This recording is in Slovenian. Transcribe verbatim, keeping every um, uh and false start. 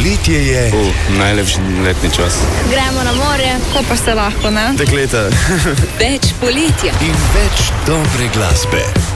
poletje je... Uh, najlepši letni čas. Gremo na morje, ko pa se lahko, ne? Dekleta. Več poletja. In več dobre glasbe.